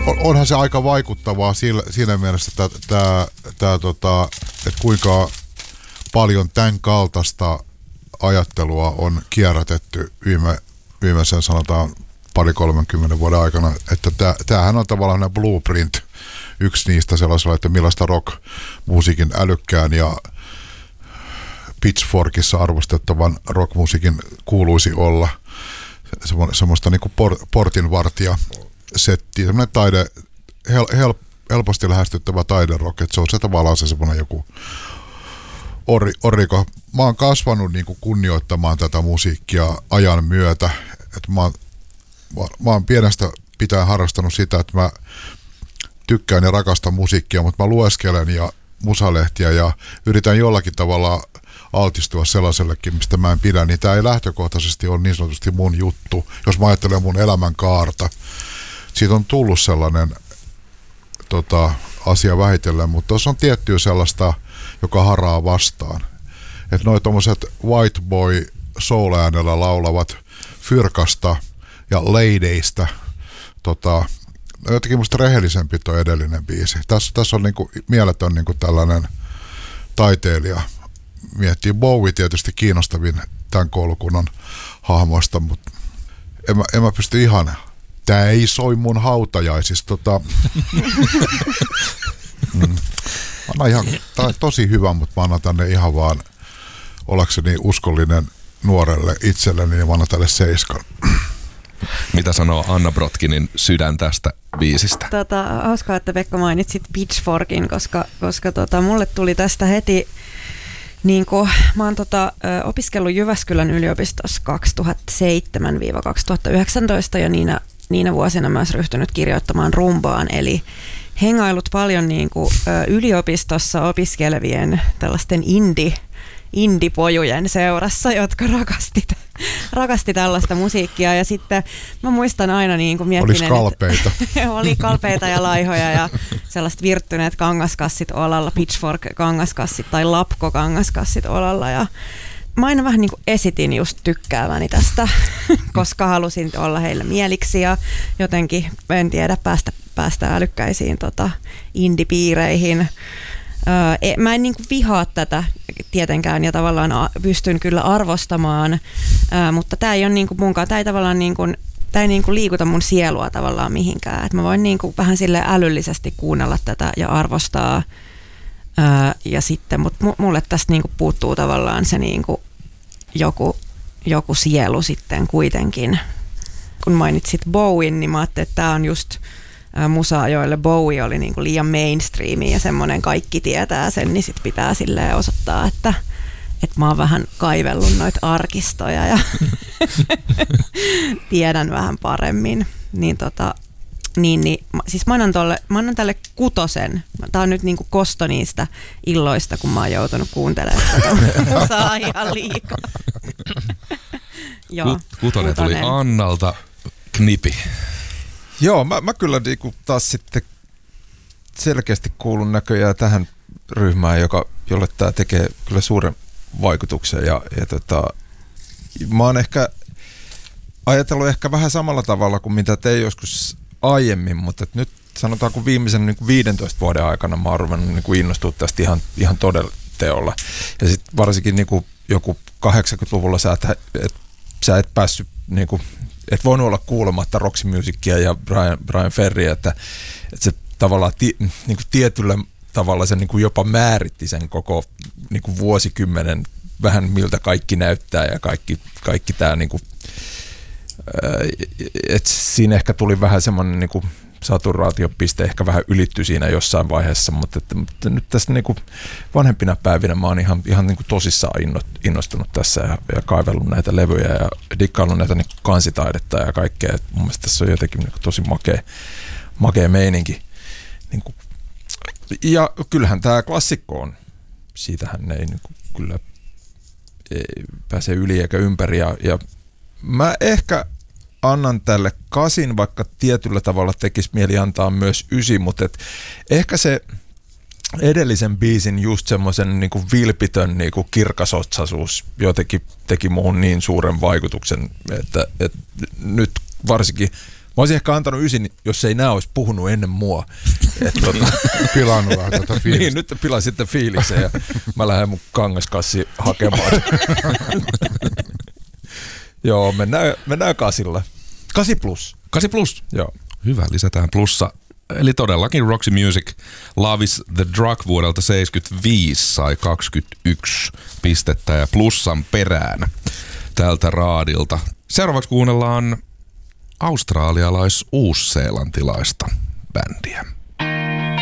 onhan se aika vaikuttavaa siinä mielessä, että kuinka paljon tämän kaltaista ajattelua on kierrätetty viimeisen sanotaan 30 vuoden aikana, että tämähän on tavallaan blueprint, yksi niistä sellaisella, että millaista rock-musiikin älykkään ja Pitchforkissa arvostettavan rockmusiikin kuuluisi olla. Semmoista niin kuin portinvartija-settiä, semmoinen helposti lähestyttävä taiderock, että se on se tavallaan se semmoinen joku oriko. Mä oon kasvanut niin kuin kunnioittamaan tätä musiikkia ajan myötä, että mä oon pienestä pitäen harrastanut sitä, että mä tykkään ja rakastan musiikkia, mutta mä lueskelen ja musalehtiä ja yritän jollakin tavalla altistua sellaisellekin, mistä mä en pidä, niin tää ei lähtökohtaisesti ole niin sanotusti mun juttu, jos mä ajattelen mun elämän kaarta. Siitä on tullut sellainen asia vähitellen, mutta tuossa on tiettyä sellaista, joka haraa vastaan. Että noi tommoset white boy soul-äänellä laulavat Fyrkasta ja Ladyista, jotenkin musta rehellisempi toi edellinen biisi. Tässä on niinku mieletön niinku tällainen taiteilija. Miettii Bowie tietysti kiinnostavin tämän koulukunnan hahmoista, mutta en mä pysty ihan. Tää ei soi mun hautajaisista. Tää on tosi hyvä, mutta mä annan tänne ihan vaan ollakseni uskollinen nuorelle itselleni, niin mä annan tälle 7. Mitä sanoo Anna Brotkinin sydän tästä biisistä? Hauskaa, että Pekka mainitsit Pitchforkin, koska mulle tuli tästä heti, niin kuin, mä oon opiskellut Jyväskylän yliopistossa 2007-2019 ja niinä vuosina mä oon ryhtynyt kirjoittamaan rumbaan, eli hengailut paljon niin kuin, yliopistossa opiskelevien tällaisten indie-pojujen seurassa, jotka rakasti tällaista musiikkia. Ja sitten mä muistan aina niin kuin miettinen, kalpeita. Oli kalpeita ja laihoja ja sellaiset virttyneet kangaskassit olalla, Pitchfork-kangaskassit tai Lapko-kangaskassit olalla. Ja mä aina vähän niin kuin esitin just tykkääväni tästä, koska halusin olla heillä mieliksi ja jotenkin, en tiedä, päästä älykkäisiin indie-piireihin. Mä en niinku vihaa tätä tietenkään ja tavallaan pystyn kyllä arvostamaan, mutta tää ei ole niinku munkaan, tää ei tavallaan niinku, tää ei niinku liikuta mun sielua tavallaan mihinkään. Et mä voin niinku vähän sille älyllisesti kuunnella tätä ja arvostaa ja sitten, mutta mulle tästä niinku puuttuu tavallaan se niinku joku sielu sitten kuitenkin. Kun mainitsit Bowien, niin mä ajattelin, että tää on just musaa, joille Bowie oli niinku liian mainstreami ja semmoinen kaikki tietää sen, niin sit pitää silleen osoittaa, että mä oon vähän kaivellut noita arkistoja ja tiedän vähän paremmin. Siis mä annan tälle 6. Tää on nyt niinku kosto niistä illoista, kun mä oon joutunut kuuntelemaan tätä musaa ihan liikaa. Joo, 6 tuli Annalta. Knipi. Joo, mä kyllä niinku taas sitten selkeästi kuulun näköjään tähän ryhmään, jolle tämä tekee kyllä suuren vaikutuksen. Ja mä oon ehkä ajatellut ehkä vähän samalla tavalla kuin mitä te joskus aiemmin, mutta nyt sanotaanko viimeisen niin kuin 15 vuoden aikana mä oon ruvennut niin kuin innostua tästä ihan todella teolla. Ja sitten varsinkin niin kuin joku 80-luvulla sä et päässyt niin kuin, et voinut olla kuulematta Roxy Musicia ja Brian Ferryä, että se tavallaan niin kuin tietyllä tavalla se niin kuin jopa määritti sen koko niin kuin vuosikymmenen vähän miltä kaikki näyttää ja kaikki tämä niin kuin, että siinä ehkä tuli vähän semmoinen niin kuin saturaatiopiste ehkä vähän ylittyi siinä jossain vaiheessa, mutta nyt tässä niin kuin vanhempina päivinä mä oon ihan niin kuin tosissaan innostunut tässä ja kaivellut näitä levyjä ja dikkaillut näitä niin kuin kansitaidetta ja kaikkea. Et mun mielestä tässä on jotenkin niin kuin tosi makea meininki. Niin kuin, ja kyllähän tämä klassikko on. Siitähän ei niin kuin kyllä ei pääse yli eikä ympäri ja mä ehkä annan tälle 8, vaikka tietyllä tavalla tekisi mieli antaa myös 9, mutta ehkä se edellisen biisin just semmoisen niinku vilpitön niinku kirkasotsaisuus jotenkin teki muuhun niin suuren vaikutuksen, että nyt varsinkin olisin ehkä antanut 9, jos ei nää olisi puhunut ennen mua. Pilannut vähän tätä fiilistä. Niin, nyt pilasin sitten fiiliksen ja mä lähden mun kangaskassi hakemaan. Joo, mennään 8. 8+. 8+. Joo. Hyvä, lisätään plussa. Eli todellakin Roxy Music Love is the Drug vuodelta 75 sai 21 pistettä ja plussan perään tältä raadilta. Seuraavaksi kuunnellaan australialais-uusseelantilaista bändiä.